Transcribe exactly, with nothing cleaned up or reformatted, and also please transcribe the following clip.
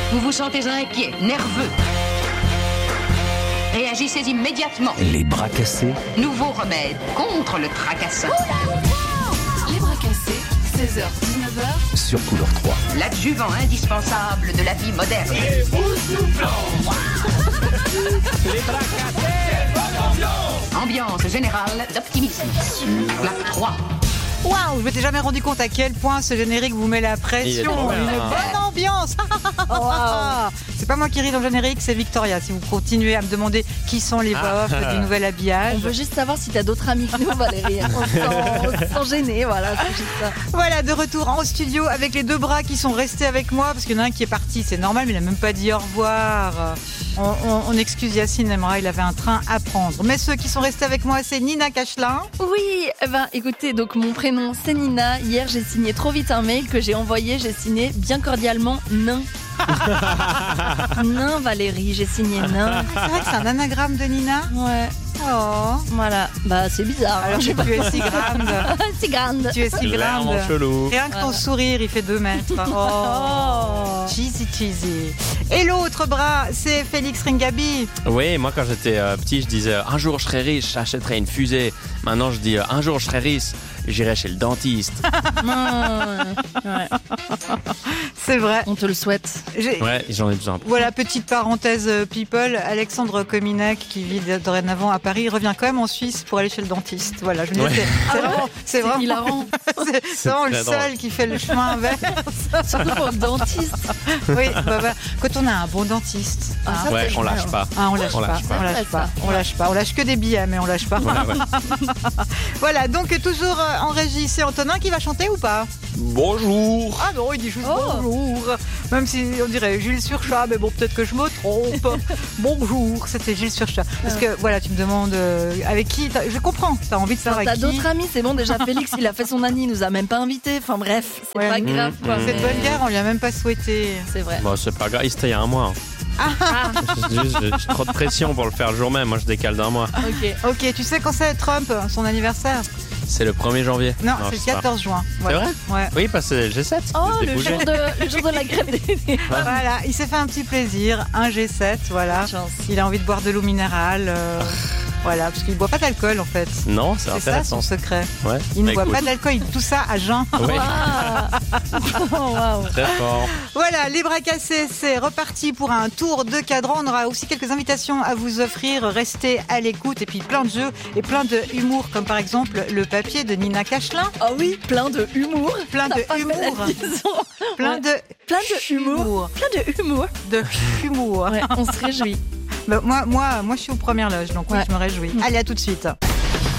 Vous vous sentez inquiet, nerveux. Réagissez immédiatement. Les bras cassés. Nouveau remède contre le tracassin. Les bras cassés, seize heures dix-neuf heures. Sur Couleur trois. L'adjuvant indispensable de la vie moderne. Les bras cassés. Ambiance générale d'optimisme. Plaque trois. Waouh, je m'étais jamais rendu compte à quel point ce générique vous met la pression. Une bonne ambiance. Wow. C'est pas moi qui ris dans le générique, c'est Victoria. Si vous continuez à me demander qui sont les voix off du nouvel habillage. On veut juste savoir si t'as d'autres amis que nous, Valérie. Sans, sans gêner, voilà, c'est juste ça. Voilà, de retour en studio avec les deux bras qui sont restés avec moi, parce qu'il y en a un qui est parti, c'est normal, mais il n'a même pas dit au revoir. On, on, on excuse Yacine Emra, il avait un train à prendre. Mais ceux qui sont restés avec moi, c'est Nina Cachelin. Oui, eh ben, écoutez, donc mon prénom c'est Nina. Hier, j'ai signé trop vite un mail que j'ai envoyé. J'ai signé bien cordialement nain. Nain, Valérie, j'ai signé nain. C'est vrai que c'est un anagramme de Nina. Ouais. Oh. Voilà, bah c'est bizarre. Alors que tu es si grande. Si grande. Tu es si grande. Chelou. Rien que ton Voilà. sourire, il fait deux mètres. Oh. Cheesy, cheesy. Et l'autre bras, c'est Félix Ringabi. Oui, moi quand j'étais euh, petit, je disais euh, un jour je serai riche, j'achèterai une fusée. Maintenant je dis euh, un jour je serai riche, j'irai chez le dentiste. Ouais. C'est vrai. On te le souhaite. J'ai- Ouais, j'en ai besoin. Voilà, petite parenthèse euh, people. Alexandre Kominek, qui vit dorénavant à Paris, revient quand même en Suisse pour aller chez le dentiste. Voilà, je me disais, Ouais. c'est, c'est vraiment, c'est vraiment, hilarant. c'est, c'est vraiment le très seul drôle. qui fait le chemin vers. Surtout pour le dentiste. Oui, bah, bah, quand on a un bon dentiste. Ah, hein. ça, Ouais, c'est on génial. lâche pas. Ah, on lâche, On pas, lâche pas. on lâche Ouais, pas, ça. on lâche pas, on lâche que des billets, mais on lâche pas. Voilà, ouais. Voilà, donc toujours euh, en régie, c'est Antonin qui va chanter ou pas? Bonjour. Ah non, il dit juste Oh. bonjour. Même si on dirait Gilles Surchat, mais bon, peut-être que je me trompe. Bonjour, c'était Gilles Surchat. Parce que voilà, tu me demandes euh, avec qui. t'as- Je comprends, t'as envie de savoir T'as avec qui. d'autres amis, c'est bon. Déjà, Félix, il a fait son Annie, il nous a même pas invités. Enfin bref, c'est Ouais. pas grave. Quoi. Mmh. Cette bonne guerre, on lui a même pas souhaité. C'est vrai. Bon, c'est pas grave, il c'était il y a un mois. Ah, J'ai juste- j'ai trop de pression pour le faire le jour même, moi je décale d'un mois. ok. Ok, tu sais quand c'est Trump, son anniversaire? C'est le premier janvier. Non, je c'est sais le pas. quatorze juin. C'est Voilà. vrai Ouais. Oui, parce que c'est le G sept. Oh, J'ai le bougé. jour, de, le jour de la grève des... Voilà, il s'est fait un petit plaisir, un G sept, voilà. Chance. Il a envie de boire de l'eau minérale. euh, Voilà, parce qu'il ne boit pas d'alcool en fait. Non, c'est C'est ça intéressant. son secret. Ouais. Il ne Bah, boit écoute. pas d'alcool, il tout ça à jeun. Ouais, Oh, waouh. très fort. Voilà, les bras cassés, c'est reparti pour un tour de cadran. On aura aussi quelques invitations à vous offrir. Restez à l'écoute et puis plein de jeux et plein de humour, comme par exemple le papier de Nina Cachelin. Ah oui, plein de humour. Plein T'as de pas fait humour. la liaison. Plein Ouais. de Plein de humour. Plein de humour. de humour. Ouais, on se réjouit. Bah, moi, moi, moi, je suis aux premières loges, donc oui, Ouais. je me réjouis. Allez, à tout de suite.